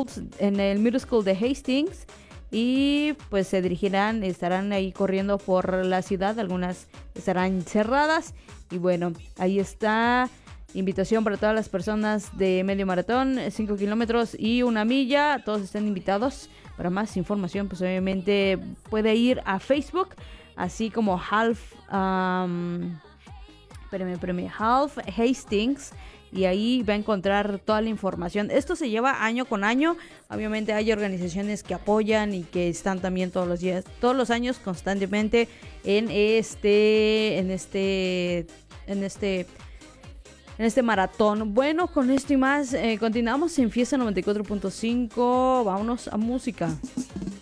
en el Middle School de Hastings. Y pues estarán ahí corriendo por la ciudad. Algunas estarán cerradas. Y bueno, ahí está. Invitación para todas las personas de medio maratón, 5 kilómetros y 1 milla. Todos están invitados. Para más información, pues obviamente puede ir a Facebook, así como Half Hastings. Y ahí va a encontrar toda la información. Esto se lleva año con año. Obviamente hay organizaciones que apoyan y que están también todos los años constantemente en este maratón. Bueno, con esto y más, continuamos en Fiesta 94.5. Vámonos a música.